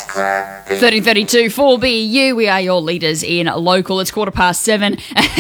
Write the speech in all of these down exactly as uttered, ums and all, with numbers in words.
thirteen thirty-two four B U, we are your leaders in local. It's quarter past seven.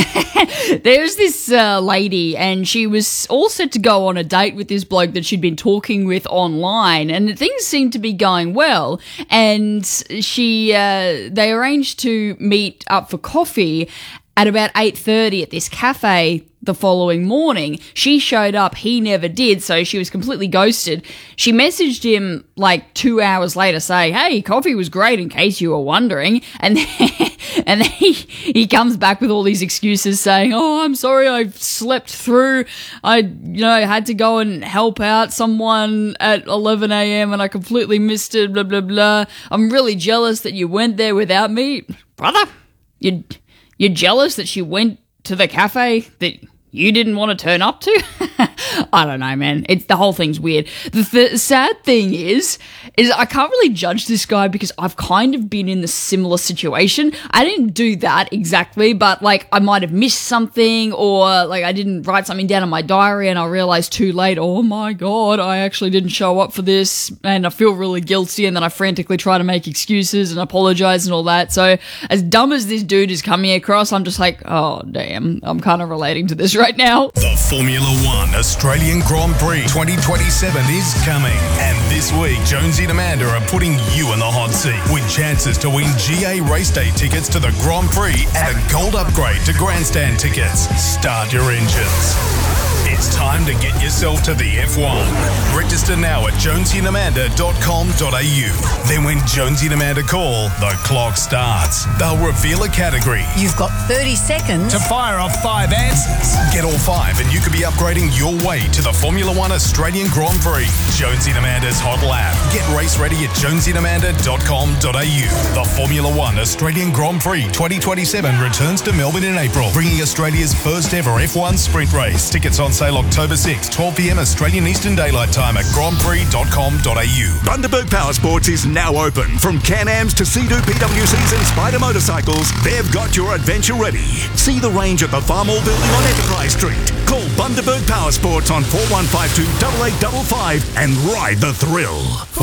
There's this uh, lady, and she was all set to go on a date with this bloke that she'd been talking with online, and things seemed to be going well. And she, uh, they arranged to meet up for coffee at about eight thirty at this cafe the following morning. She showed up, he never did, so she was completely ghosted. She messaged him like two hours later saying, hey, coffee was great in case you were wondering. And then, and then he, he comes back with all these excuses saying, oh, I'm sorry, I slept through. I, you know, had to go and help out someone at eleven a.m. and I completely missed it, blah, blah, blah. I'm really jealous that you went there without me. Brother, you... You're jealous that she went to the cafe that you didn't want to turn up to? I don't know, man. It's the whole thing's weird. The th- sad thing is, is I can't really judge this guy because I've kind of been in the similar situation. I didn't do that exactly, but like I might have missed something, or like I didn't write something down in my diary and I realized too late, oh my God, I actually didn't show up for this and I feel really guilty, and then I frantically try to make excuses and apologize and all that. So as dumb as this dude is coming across, I'm just like, oh damn, I'm kind of relating to this right now. The Formula One Australian Grand Prix twenty twenty-seven is coming, and this week Jonesy and Amanda are putting you in the hot seat with chances to win G A race day tickets to the Grand Prix and a gold upgrade to grandstand tickets. Start your engines. It's time to get yourself to the F one. Register now at jonesy and amanda dot com dot a u. Then when Jonesy and Amanda call, the clock starts. They'll reveal a category. You've got thirty seconds to fire off five answers. Get all five and you could be upgrading your way to the Formula One Australian Grand Prix. Jonesy and Amanda's Hot Lap. Get race ready at jonesy and amanda dot com dot a u. The Formula One Australian Grand Prix twenty twenty-seven returns to Melbourne in April, bringing Australia's first ever F one sprint race. Tickets on sale October sixth, twelve p.m. Australian Eastern Daylight Time at grand prix dot com dot a u. Bundaberg Power Sports is now open. From Can-Ams to Sea-Doo P W Cs and Spider motorcycles, they've got your adventure ready. See the range at the Farmall Building on Enterprise Street. Call Bundaberg Power Sports on four one five two, eight eight five five and ride the thrill.